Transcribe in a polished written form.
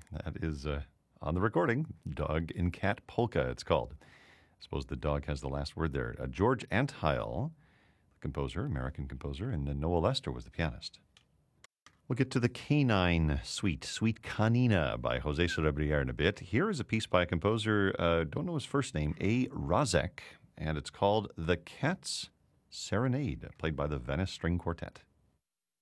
That is on the recording. Dog and Cat Polka, it's called. I suppose the dog has the last word there. George Antheil, the composer, American composer, and Noah Lester was the pianist. We'll get to the Canine Suite, Suite Canina by Jose Sorebriere in a bit. Here is a piece by a composer, don't know his first name, A. Razek, and it's called The Cat's Serenade, played by the Venice String Quartet.